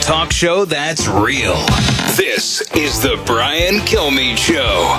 talk show that's real. This is the Brian Kilmeade Show.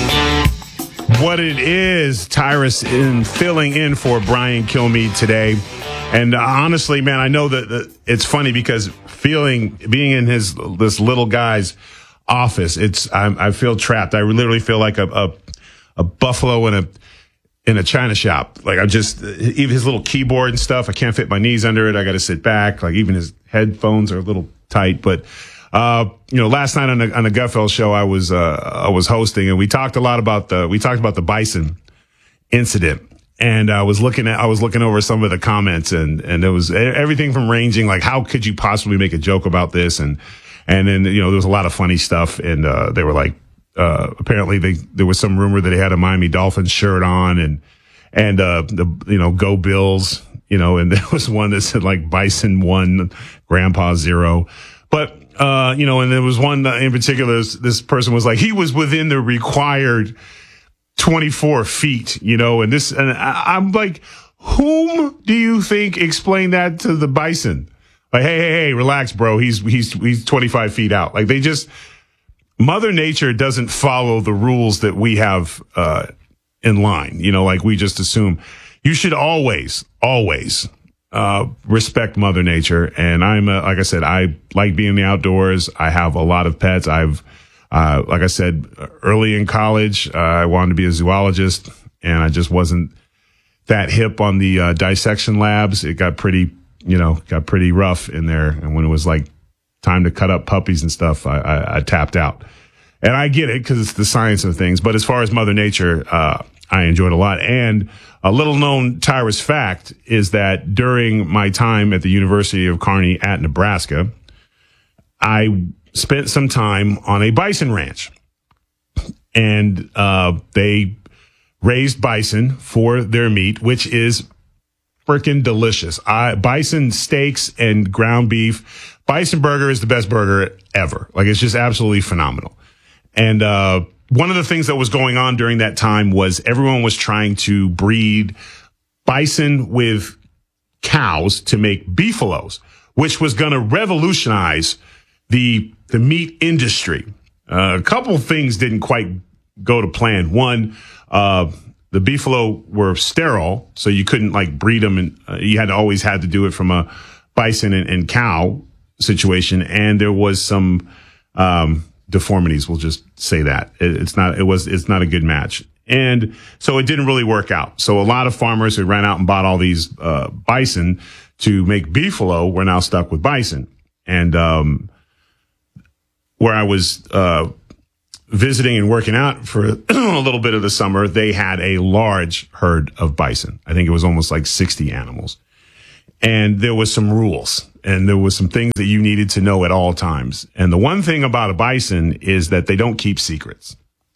What it is, Tyrus filling in for Brian Kilmeade today. And honestly, man, I know that it's funny because being in this little guy's office, I feel trapped. I literally feel like a buffalo in a china shop. Like even his little keyboard and stuff, I can't fit my knees under it. I got to sit back. Like even his headphones are a little tight. But last night on the Gutfeld show, I was hosting, and we talked about the bison incident. And I was looking over some of the comments, and there was everything from ranging like, how could you possibly make a joke about this? And then, there was a lot of funny stuff, and they were like, apparently there was some rumor that they had a Miami Dolphins shirt on, and Go Bills, and there was one that said like Bison 1, Grandpa 0. But, and there was one in particular, this person was like, he was within the required 24 feet, and I'm like, whom do you think explained that to the bison? Like, hey, relax, bro. He's 25 feet out. Like Mother Nature doesn't follow the rules that we have, in line, like we just assume. You should always, respect Mother Nature. And like I said, I like being in the outdoors. I have a lot of pets. Like I said, early in college, I wanted to be a zoologist, and I just wasn't that hip on the dissection labs. It got pretty rough in there. And when it was like time to cut up puppies and stuff, I tapped out. And I get it because it's the science of things. But as far as Mother Nature, I enjoyed a lot. And a little known Tyrus fact is that during my time at the University of Kearney at Nebraska, I spent some time on a bison ranch, and they raised bison for their meat, which is freaking delicious. Bison steaks and ground beef. Bison burger is the best burger ever. Like, it's just absolutely phenomenal. And one of the things that was going on during that time was everyone was trying to breed bison with cows to make beefaloes, which was going to revolutionize the meat industry. A couple of things didn't quite go to plan. One, the beefalo were sterile, so you couldn't like breed them, and you always had to do it from a bison and cow situation. And there was some deformities. We'll just say that it's not a good match. And so it didn't really work out. So a lot of farmers who ran out and bought all these bison to make beefalo were now stuck with bison. And where I was visiting and working out for a little bit of the summer, they had a large herd of bison. I think it was almost like 60 animals. And there was some rules, and there was some things that you needed to know at all times. And the one thing about a bison is that they don't keep secrets.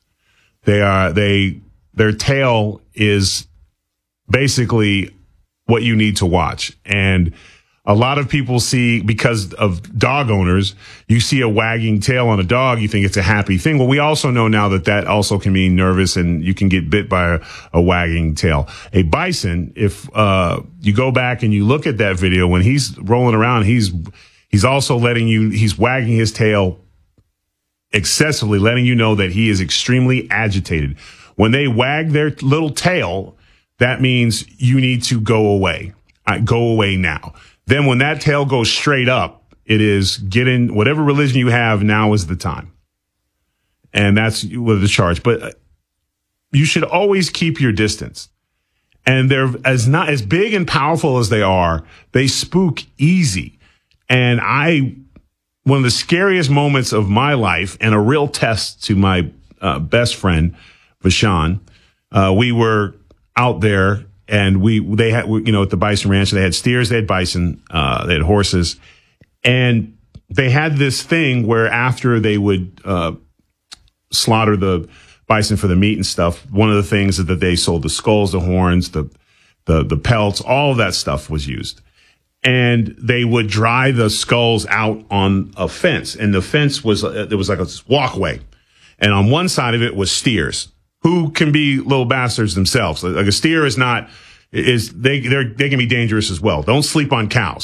Their tail is basically what you need to watch. And a lot of people see, because of dog owners, you see a wagging tail on a dog, you think it's a happy thing. Well, we also know now that also can mean nervous, and you can get bit by a wagging tail. A bison, if you go back and you look at that video, when he's rolling around, he's also he's wagging his tail excessively, letting you know that he is extremely agitated. When they wag their little tail, that means you need to go away. Go away now. Then when that tail goes straight up, it is get in whatever religion you have, now is the time. And that's with the charge. But you should always keep your distance. And they're not as big and powerful as they are, they spook easy. And one of the scariest moments of my life, and a real test to my best friend, Vashawn, we were out there. And they had, at the bison ranch, they had steers, they had bison, they had horses, and they had this thing where after they would slaughter the bison for the meat and stuff, one of the things that they sold, the skulls, the horns, the pelts, all of that stuff was used. And they would dry the skulls out on a fence, and the fence there was like a walkway, and on one side of it was steers, who can be little bastards themselves. Like a steer they can be dangerous as well. Don't sleep on cows.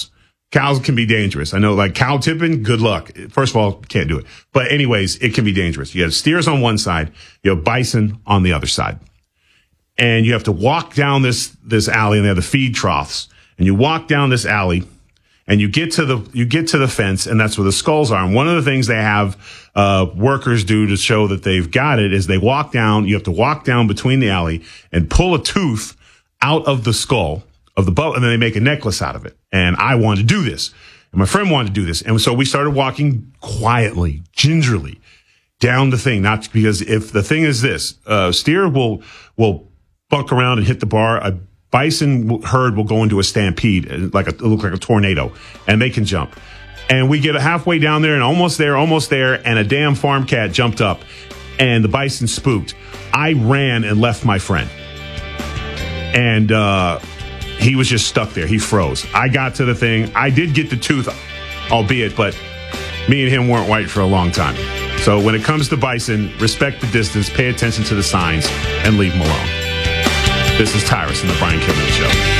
Cows can be dangerous. I know, like cow tipping, good luck. First of all, can't do it. But anyways, it can be dangerous. You have steers on one side, you have bison on the other side. And you have to walk down this alley, and they have the feed troughs. And you walk down this alley, and you get to the fence, and that's where the skulls are. And one of the things they have workers do to show that they've got it is they walk down. You have to walk down between the alley and pull a tooth out of the skull of the buck, and then they make a necklace out of it. And I wanted to do this, and my friend wanted to do this, and so we started walking quietly, gingerly down the thing. Not because if the thing is this, steer will buck around and hit the bar. A bison herd will go into a stampede, it look like a tornado, and they can jump. And we get halfway down there and almost there, and a damn farm cat jumped up, and the bison spooked. I ran and left my friend, and he was just stuck there. He froze. I got to the thing. I did get the tooth, albeit, but me and him weren't white for a long time. So when it comes to bison, respect the distance, pay attention to the signs, and leave them alone. This is Tyrus and the Brian Kilmeade Show.